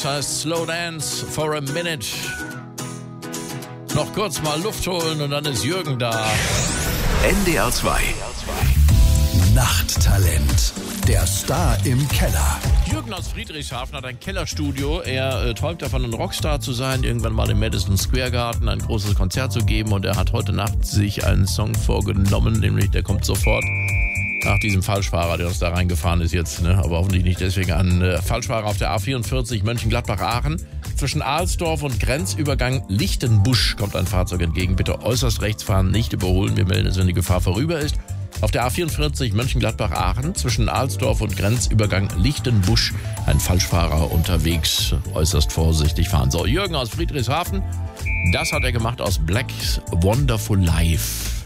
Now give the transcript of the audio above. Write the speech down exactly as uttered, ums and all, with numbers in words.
Das heißt Slow Dance for a Minute. Noch kurz mal Luft holen und dann ist Jürgen da. N D R zwei. Nachttalent. Der Star im Keller. Jürgen aus Friedrichshafen hat ein Kellerstudio. Er äh, träumt davon, ein Rockstar zu sein, irgendwann mal im Madison Square Garden ein großes Konzert zu geben. Und er hat heute Nacht sich einen Song vorgenommen, nämlich der kommt sofort nach diesem Falschfahrer, der uns da reingefahren ist jetzt, ne? Aber hoffentlich nicht deswegen ein äh, Falschfahrer auf der A vierundvierzig Mönchengladbach-Aachen. Zwischen Ahlsdorf und Grenzübergang Lichtenbusch kommt ein Fahrzeug entgegen. Bitte äußerst rechts fahren, nicht überholen. Wir melden es, wenn die Gefahr vorüber ist. Auf der A vierundvierzig Mönchengladbach-Aachen zwischen Ahlsdorf und Grenzübergang Lichtenbusch ein Falschfahrer unterwegs. Äußerst vorsichtig fahren. So, Jürgen aus Friedrichshafen, das hat er gemacht aus Black's Wonderful Life.